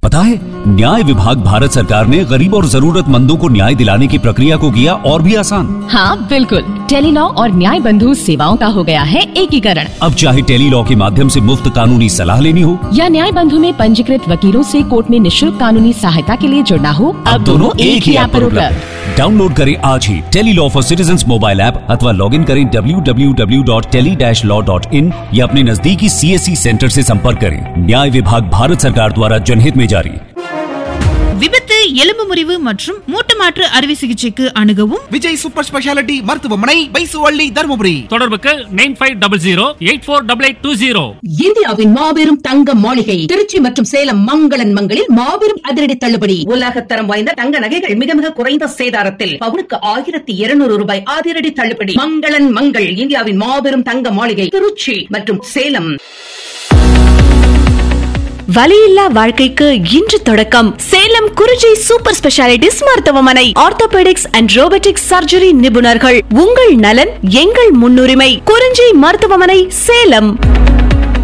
पता है, न्याय विभाग भारत सरकार ने गरीब और जरूरतमंदों को न्याय दिलाने की प्रक्रिया को किया और भी आसान। हाँ बिल्कुल, टेलीलॉ और न्याय बंधु सेवाओं का हो गया है एकीकरण। अब चाहे टेलीलॉ के माध्यम से मुफ्त कानूनी सलाह लेनी हो या न्याय बंधु में पंजीकृत वकीलों से कोर्ट में निःशुल्क कानूनी सहायता के लिए जुड़ना हो, अब दोनों एक ही ऐप पर उपलब्ध। डाउनलोड करें आज ही Tele-Law for citizens mobile app अथवा लॉग इन करें www.tele-law.in या अपने नजदीकी CSC सेंटर से संपर्क करें। न्याय विभाग भारत सरकार द्वारा जनहित में जारी। விபத்து, எலும்பு முறிவு மற்றும் மூட்டு மாற்று அறுவை சிகிச்சைக்கு அணுகவும் விஜய் சூப்பர் ஸ்பெஷாலிட்டி மருத்துவமனை, பைசுவள்ளி, தருமபுரி. தொடர்புக்கு 9500848820. இந்தியாவின் மாபெரும் தங்க மாளிகை திருச்சி மற்றும் சேலம் மங்களன் மங்களில் மாபெரும் அதிரடி தள்ளுபடி. உலகத்தரம் வாய்ந்த தங்க நகைகள் மிக மிக குறைந்த சேதாரத்தில் பவுனுக்கு 1200 ரூபாய் அதிரடி தள்ளுபடி. மங்களன் மங்கள் இந்தியாவின் மாபெரும் தங்க மாளிகை திருச்சி மற்றும் சேலம். வலியில்லா வாழ்க்கைக்கு இன்று தொடக்கம். சேலம் குறிஞ்சி சூப்பர் ஸ்பெஷாலிட்டிஸ் மருத்துவமனை. ஆர்த்தோபெடிக்ஸ் அண்ட் ரோபோட்டிக்ஸ் சர்ஜரி நிபுணர்கள். உங்கள் நலன் எங்கள் முன்னுரிமை. குறிஞ்சி மருத்துவமனை, சேலம்.